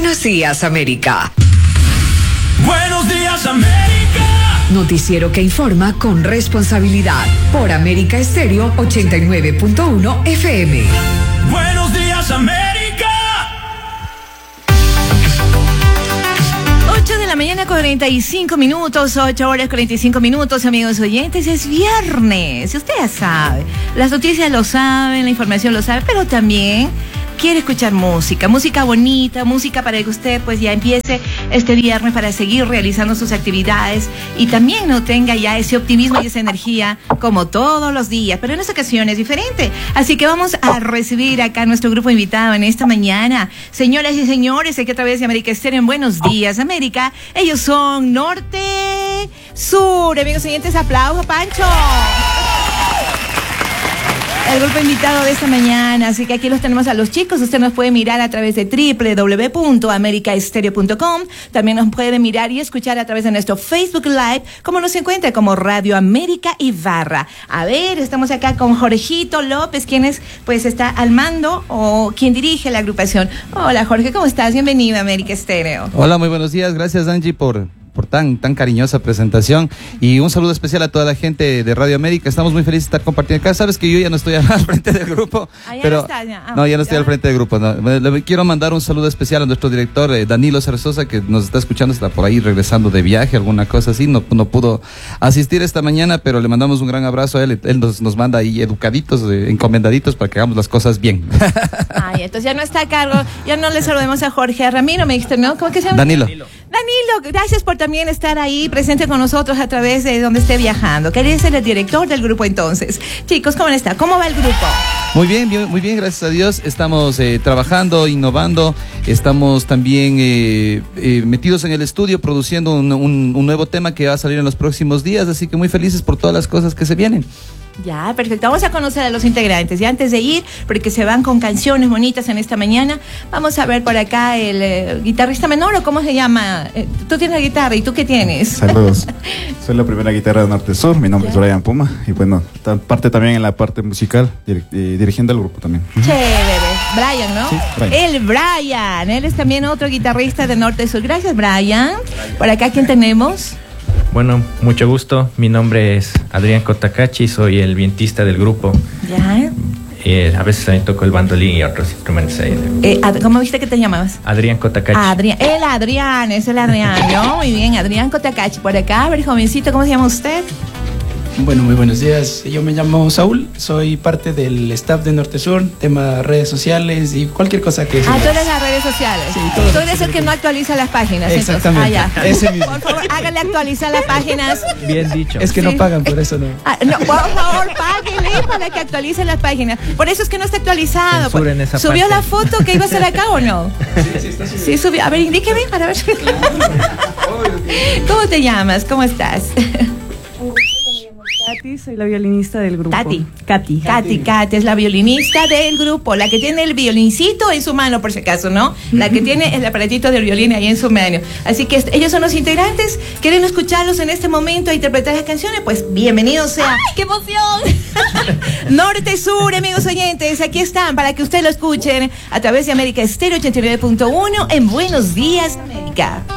Buenos días, América. Buenos días, América. Noticiero que informa con responsabilidad por América Estéreo 89.1 FM. Buenos días, América. 8 de la mañana, 45 minutos, 8 horas 45 minutos, amigos oyentes. Es viernes, usted ya sabe. Las noticias lo saben, la información lo sabe, pero también quiere escuchar música bonita, música para que usted pues ya empiece este viernes para seguir realizando sus actividades y también no tenga ya ese optimismo y esa energía como todos los días, pero en esta ocasión es diferente. Así que vamos a recibir acá nuestro grupo invitado en esta mañana. Señoras y señores, aquí a través de América Estéreo en Buenos Días, América. Ellos son Norte Sur. Amigos oyentes, aplauso, Pancho. El grupo invitado de esta mañana, así que aquí los tenemos a los chicos. Usted nos puede mirar a través de www.americaestereo.com. También nos puede mirar y escuchar a través de nuestro Facebook Live, como nos encuentra como Radio América Ibarra. A ver, estamos acá con Jorgito López, quien es, pues está al mando o quien dirige la agrupación. Hola Jorge, ¿cómo estás? Bienvenido a América Estéreo. Hola, muy buenos días. Gracias, Angie, por tan cariñosa presentación y un saludo especial a toda la gente de Radio América. Estamos muy felices de estar compartiendo acá. Sabes que yo ya no estoy al frente del grupo, pero ya no estoy al frente del grupo. No. Le quiero mandar un saludo especial a nuestro director Danilo Cerzosa, que nos está escuchando, está por ahí regresando de viaje, alguna cosa así. No pudo asistir esta mañana, pero le mandamos un gran abrazo a él. Él nos manda ahí educaditos, encomendaditos para que hagamos las cosas bien. Ay, entonces ya no está a cargo. Ya no le saludemos a Jorge, a Ramiro, me dijiste, ¿no? ¿Cómo que se llama? Danilo, gracias por también estar ahí presente con nosotros a través de donde esté viajando. Quería ser el director del grupo entonces. Chicos, ¿cómo está? ¿Cómo va el grupo? Muy bien, gracias a Dios. Estamos trabajando, innovando. Estamos también metidos en el estudio produciendo un nuevo tema que va a salir en los próximos días. Así que muy felices por todas las cosas que se vienen. Ya, perfecto. Vamos a conocer a los integrantes. Y antes de ir, porque se van con canciones bonitas en esta mañana, vamos a ver por acá el guitarrista menor, ¿o cómo se llama? Tú tienes la guitarra, ¿y tú qué tienes? Saludos. Soy la primera guitarra de Norte Sur. Mi nombre es Brian Puma. Y bueno, parte también en la parte musical, dirigiendo el grupo también. Chévere. Brian, ¿no? Sí, Brian. El Brian. Él es también otro guitarrista de Norte Sur. Gracias, Brian. Por acá, ¿quién tenemos? Bueno, mucho gusto. Mi nombre es Adrián Kotakachi, soy el vientista del grupo. Ya. A veces también toco el bandolín y otros instrumentos ahí. ¿Cómo viste que te llamabas? Adrián Kotakachi. El Adrián, es el Adrián, ¿no? Muy bien, Adrián Kotakachi. Por acá, a ver, jovencito, ¿cómo se llama usted? Bueno, muy buenos días. Yo me llamo Saúl, soy parte del staff de Norte Sur, tema redes sociales y cualquier cosa que sea. Tú eres las redes sociales. Sí, todo. Tú eres el que no actualiza las páginas. Exactamente. Ese mismo. Por favor, háganle actualizar las páginas. Bien dicho. Es que no pagan, por eso no. No, por favor, páguenle para que actualicen las páginas. Por eso es que no está actualizado. Censuren esa ¿Subió parte. la foto que iba a hacer acá o no? Sí, está subiendo. Sí, subió. A ver, indíqueme para ver. ¿Cómo te llamas? ¿Cómo estás? Katy, soy la violinista del grupo. Katy es la violinista del grupo, la que tiene el violincito en su mano, por si acaso, ¿no? La que tiene el aparatito del violín ahí en su mano. Así que ellos son los integrantes. ¿Quieren escucharlos en este momento a interpretar las canciones? Pues bienvenidos sea. ¡Ay, qué emoción! Norte Sur, amigos oyentes, aquí están para que ustedes lo escuchen a través de América Estéreo 89.1 en Buenos Días, América.